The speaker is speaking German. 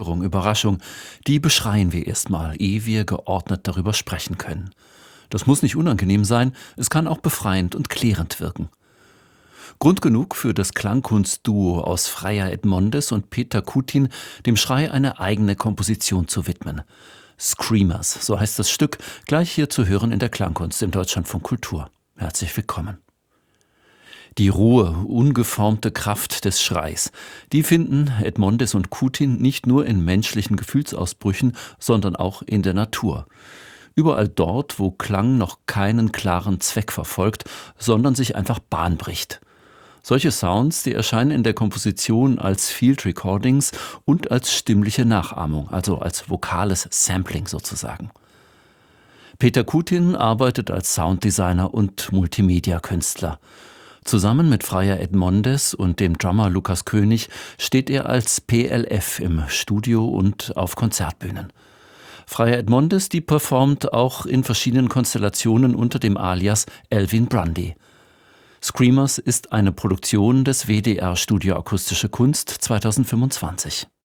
Überraschung, die beschreien wir erstmal, ehe wir geordnet darüber sprechen können. Das muss nicht unangenehm sein, es kann auch befreiend und klärend wirken. Grund genug für das Klangkunstduo aus Freya Edmondes und Peter Kutin, dem Schrei eine eigene Komposition zu widmen. Screamers, so heißt das Stück, gleich hier zu hören in der Klangkunst im Deutschlandfunk Kultur. Herzlich willkommen. Die rohe, ungeformte Kraft des Schreis, die finden Edmondes und Kutin nicht nur in menschlichen Gefühlsausbrüchen, sondern auch in der Natur. Überall dort, wo Klang noch keinen klaren Zweck verfolgt, sondern sich einfach Bahn bricht. Solche Sounds, die erscheinen in der Komposition als Field Recordings und als stimmliche Nachahmung, also als vokales Sampling sozusagen. Peter Kutin arbeitet als Sounddesigner und Multimedia-Künstler. Zusammen mit Freya Edmondes und dem Drummer Lukas König steht er als PLF im Studio und auf Konzertbühnen. Freya Edmondes, die performt auch in verschiedenen Konstellationen unter dem Alias Elvin Brundy. Screamers ist eine Produktion des WDR Studio Akustische Kunst 2025.